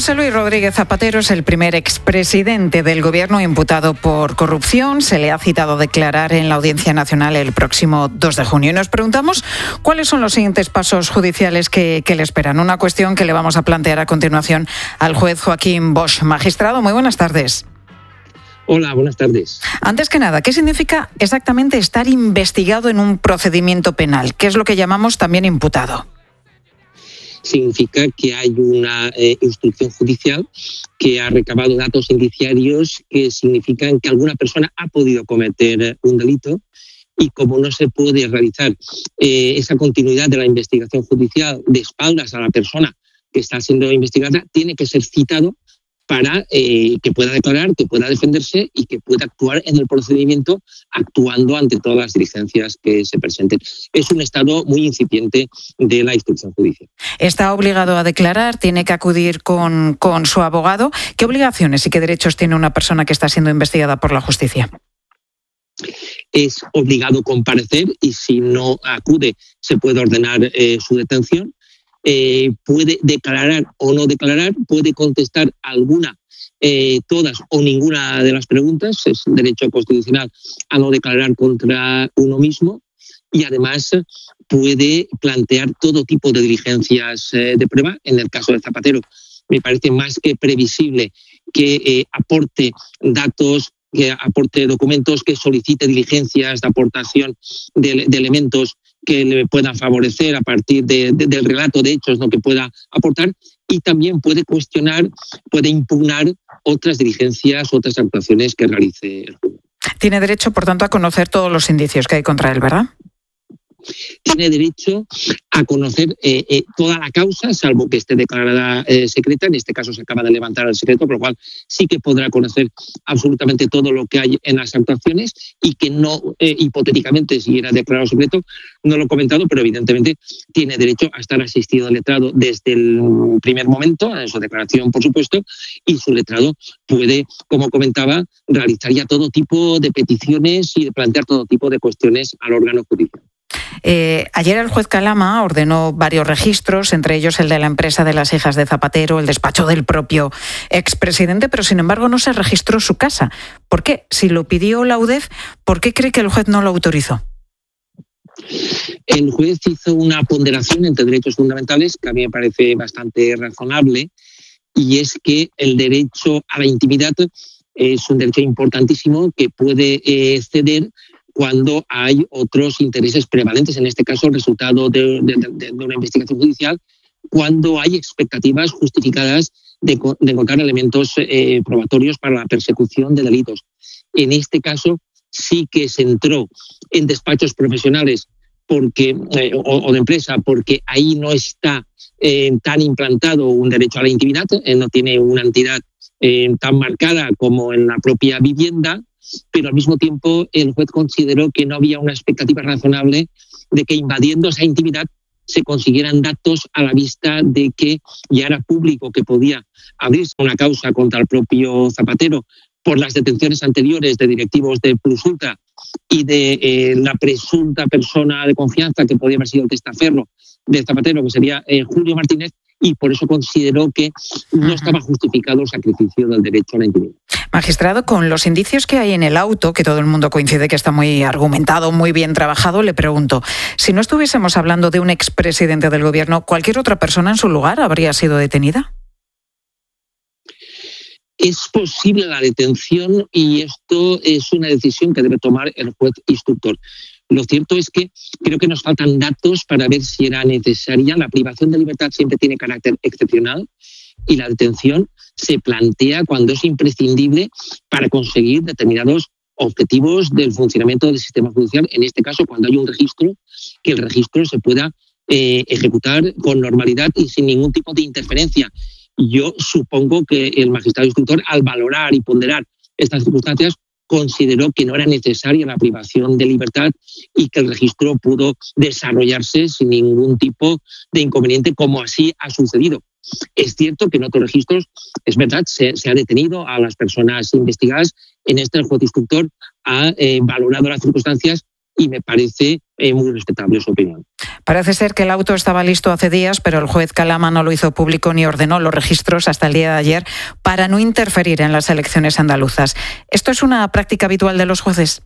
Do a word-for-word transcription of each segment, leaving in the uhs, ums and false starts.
José Luis Rodríguez Zapatero es el primer expresidente del Gobierno imputado por corrupción. Se le ha citado a declarar en la Audiencia Nacional el próximo dos de junio. Y nos preguntamos cuáles son los siguientes pasos judiciales que, que le esperan. Una cuestión que le vamos a plantear a continuación al juez Joaquín Bosch. Magistrado, muy buenas tardes. Hola, buenas tardes. Antes que nada, ¿qué significa exactamente estar investigado en un procedimiento penal? ¿Qué es lo que llamamos también imputado? Significa que hay una eh, instrucción judicial que ha recabado datos indiciarios que significan que alguna persona ha podido cometer un delito y como no se puede realizar eh, esa continuidad de la investigación judicial de espaldas a la persona que está siendo investigada, tiene que ser citado para eh, que pueda declarar, que pueda defenderse y que pueda actuar en el procedimiento actuando ante todas las diligencias que se presenten. Es un estado muy incipiente de la instrucción judicial. Está obligado a declarar, tiene que acudir con, con su abogado. ¿Qué obligaciones y qué derechos tiene una persona que está siendo investigada por la justicia? Es obligado a comparecer y si no acude se puede ordenar eh, su detención. Eh, puede declarar o no declarar, puede contestar alguna, eh, todas o ninguna de las preguntas. Es un derecho constitucional a no declarar contra uno mismo y además puede plantear todo tipo de diligencias eh, de prueba. En el caso de Zapatero me parece más que previsible que eh, aporte datos, que aporte documentos, que solicite diligencias de aportación de, de elementos que le puedan favorecer a partir de, de, del relato de hechos, ¿no?, que pueda aportar, y también puede cuestionar, puede impugnar otras diligencias, otras actuaciones que realice el juez. Tiene derecho, por tanto, a conocer todos los indicios que hay contra él, ¿verdad? Tiene derecho a conocer eh, eh, toda la causa, salvo que esté declarada eh, secreta. En este caso se acaba de levantar el secreto, por lo cual sí que podrá conocer absolutamente todo lo que hay en las actuaciones y que no, eh, hipotéticamente, si era declarado secreto, no lo he comentado, pero evidentemente tiene derecho a estar asistido al letrado desde el primer momento, en su declaración, por supuesto, y su letrado puede, como comentaba, realizar ya todo tipo de peticiones y plantear todo tipo de cuestiones al órgano judicial. Eh, ayer el juez Calama ordenó varios registros, entre ellos el de la empresa de las hijas de Zapatero, el despacho del propio expresidente, pero sin embargo no se registró su casa. ¿Por qué? Si lo pidió la U D E F, ¿por qué cree que el juez no lo autorizó? El juez hizo una ponderación entre derechos fundamentales que a mí me parece bastante razonable, y es que el derecho a la intimidad es un derecho importantísimo que puede eh, ceder cuando hay otros intereses prevalentes, en este caso el resultado de, de, de una investigación judicial, cuando hay expectativas justificadas de, de encontrar elementos eh, probatorios para la persecución de delitos. En este caso sí que se entró en despachos profesionales porque eh, o, o de empresa, porque ahí no está eh, tan implantado un derecho a la intimidad, eh, no tiene una entidad eh, tan marcada como en la propia vivienda, pero al mismo tiempo el juez consideró que no había una expectativa razonable de que invadiendo esa intimidad se consiguieran datos a la vista de que ya era público que podía abrirse una causa contra el propio Zapatero por las detenciones anteriores de directivos de Plus Ultra y de eh, la presunta persona de confianza que podía haber sido el testaferro de Zapatero, que sería eh, Julio Martínez, y por eso consideró que no estaba justificado el sacrificio del derecho a la intimidad. Magistrado, con los indicios que hay en el auto, que todo el mundo coincide que está muy argumentado, muy bien trabajado, le pregunto, si no estuviésemos hablando de un expresidente del Gobierno, ¿cualquier otra persona en su lugar habría sido detenida? Es posible la detención y esto es una decisión que debe tomar el juez instructor. Lo cierto es que creo que nos faltan datos para ver si era necesaria. La privación de libertad siempre tiene carácter excepcional y la detención se plantea cuando es imprescindible para conseguir determinados objetivos del funcionamiento del sistema judicial. En este caso, cuando hay un registro, que el registro se pueda eh, ejecutar con normalidad y sin ningún tipo de interferencia. Yo supongo que el magistrado instructor, al valorar y ponderar estas circunstancias, consideró que no era necesaria la privación de libertad y que el registro pudo desarrollarse sin ningún tipo de inconveniente, como así ha sucedido. Es cierto que en otros registros, es verdad, se, se ha detenido a las personas investigadas. En este el juez instructor ha eh, valorado las circunstancias y me parece eh, muy respetable su opinión. Parece ser que el auto estaba listo hace días, pero el juez Calama no lo hizo público ni ordenó los registros hasta el día de ayer para no interferir en las elecciones andaluzas. ¿Esto es una práctica habitual de los jueces?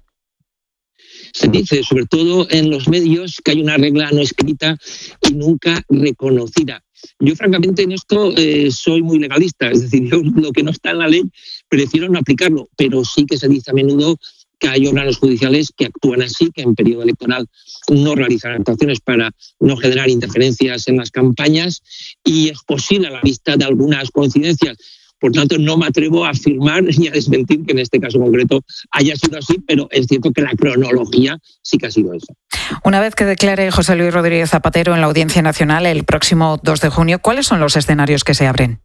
Se dice, sobre todo en los medios, que hay una regla no escrita y nunca reconocida. Yo, francamente, en esto eh, soy muy legalista, es decir, yo lo que no está en la ley prefiero no aplicarlo, pero sí que se dice a menudo que hay órganos judiciales que actúan así, que en periodo electoral no realizan actuaciones para no generar interferencias en las campañas, y es posible a la vista de algunas coincidencias. Por tanto, no me atrevo a afirmar ni a desmentir que en este caso concreto haya sido así, pero es cierto que la cronología sí que ha sido esa. Una vez que declare José Luis Rodríguez Zapatero en la Audiencia Nacional el próximo dos de junio, ¿cuáles son los escenarios que se abren?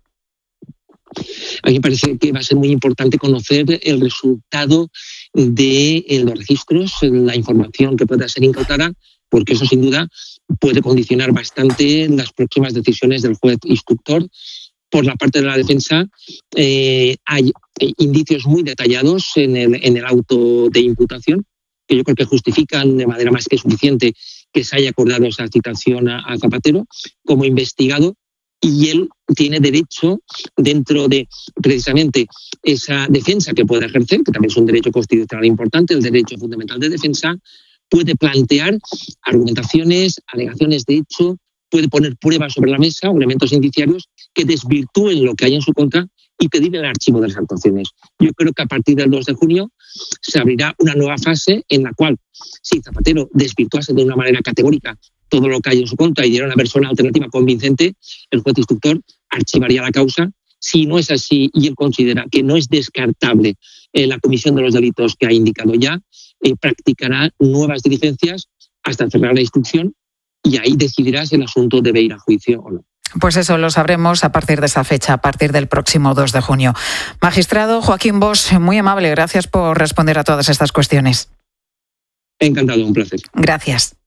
A mí me parece que va a ser muy importante conocer el resultado de los registros, la información que pueda ser incautada, porque eso sin duda puede condicionar bastante las próximas decisiones del juez instructor. Por la parte de la defensa, eh, hay indicios muy detallados en el, en el auto de imputación, que yo creo que justifican de manera más que suficiente que se haya acordado esa citación a, a Zapatero como investigado, y él tiene derecho, dentro de precisamente esa defensa que puede ejercer, que también es un derecho constitucional importante, el derecho fundamental de defensa, puede plantear argumentaciones, alegaciones de hecho, puede poner pruebas sobre la mesa, elementos indiciarios que desvirtúen lo que hay en su contra y pedir el archivo de las actuaciones. Yo creo que a partir del dos de junio se abrirá una nueva fase en la cual, si Zapatero desvirtuase de una manera categórica todo lo que hay en su contra y diera una versión alternativa convincente, el juez instructor archivaría la causa. Si no es así y él considera que no es descartable eh, la comisión de los delitos que ha indicado ya, eh, practicará nuevas diligencias hasta cerrar la instrucción, y ahí decidirá si el asunto debe ir a juicio o no. Pues eso lo sabremos a partir de esa fecha, a partir del próximo dos de junio. Magistrado Joaquín Bosch, muy amable, gracias por responder a todas estas cuestiones. Encantado, un placer. Gracias.